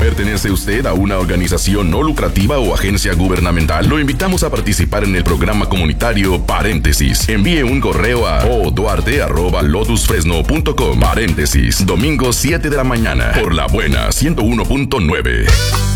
¿Pertenece usted a una organización no lucrativa o agencia gubernamental? Lo invitamos a participar en el programa comunitario Paréntesis. Envíe un correo a oduarte@lotusfresno.com. Paréntesis, domingo 7 de la mañana, por La Buena 101.9.